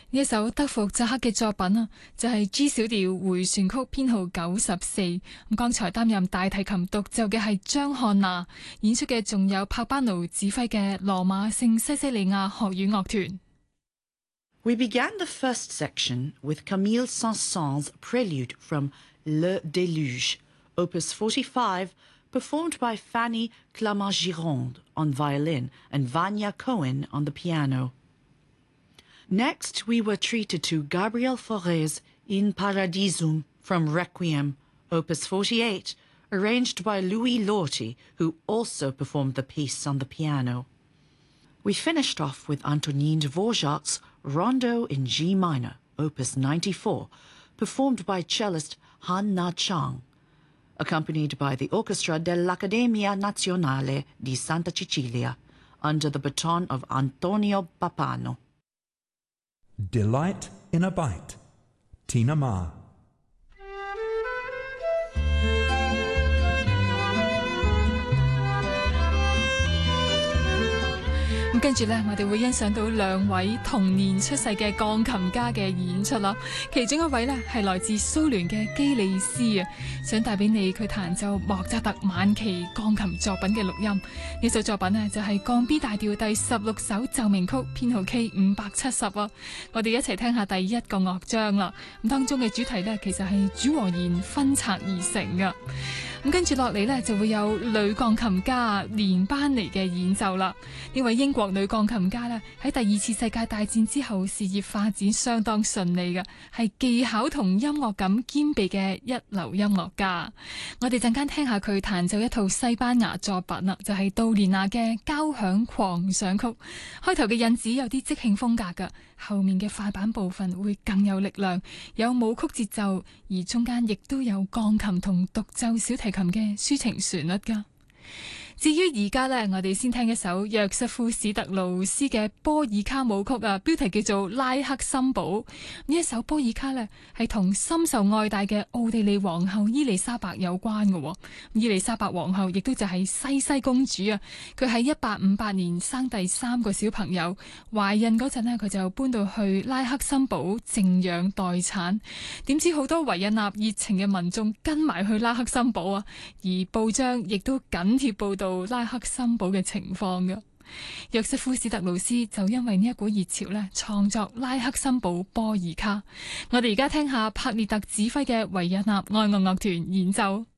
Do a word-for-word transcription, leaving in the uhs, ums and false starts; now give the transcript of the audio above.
呢一首德弗扎克嘅作品啊，就係 G 小調回旋曲編號九十四。咁剛才擔任大提琴獨奏嘅係張漢娜，演出嘅仲有帕巴奴指揮嘅羅馬聖西西里亞學院樂團。 We began the first section with Camille Saint-Saëns' prelude from Le Déluge, Opus forty-five, performed by Fanny Clamart-Gironde on violin and Vanya Cohen on the piano. Next, we were treated to Gabriel Fauré's In Paradisum from Requiem, Opus forty-eight, arranged by Louis Lorty, who also performed the piece on the piano. We finished off with Antonine Dvorak's Rondo in G minor, Opus ninety-four, performed by cellist Han Na Chang, accompanied by the orchestra dell'Accademia Nazionale di Santa Cecilia, under the baton of Antonio Pappano. Delight in a Bite, Tina Ma. 咁跟住呢，我哋會欣賞到兩位同年出世嘅鋼琴家嘅演出啦。其中一位呢，係來自蘇聯嘅基里斯啊，想帶俾你佢彈奏莫扎特晚期鋼琴作品嘅錄音。呢首作品呢，就係降 B 大調第十六首奏鳴曲編號 K 五百七十啊。我哋一齊聽下第一個樂章啦。咁當中嘅主題呢，其實係主和弦分拆而成噶。咁跟住落嚟呢，就會有女鋼琴家連班尼嘅演奏啦。呢位英國女鋼琴家呢，喺第二次世界大戰之後事業發展相當順利嘅，係技巧同音樂感兼備嘅一流音樂家。我哋陣間聽下佢彈奏一套西班牙作品啦，就係杜蓮娜嘅交響狂想曲。開頭嘅引子有啲即興風格㗎，後面嘅快板部分會更有力量，有舞曲節奏，而中間亦都有鋼琴同獨奏小提琴嘅抒情旋律㗎。至於而家呢，我哋先聽一首約瑟夫史特勞斯嘅波爾卡舞曲啊，標題叫做拉克森堡。呢一首波爾卡呢，係同深受愛戴嘅奧地利皇后伊麗莎白有關嘅。伊麗莎白皇后亦都就係西西公主啊，佢喺一八五八年生第三個小朋友，懷孕嗰陣呢，佢就搬到去拉克森堡靜養待產。點知好多維也納熱情嘅民眾跟埋去拉克森堡啊，而報章亦都緊貼報道拉克森堡嘅情況嘅。約瑟夫史特勞斯就因為呢一股熱潮呢，創作拉克森堡波爾卡。我哋而家聽下帕列特指揮嘅維也納愛樂樂團演奏。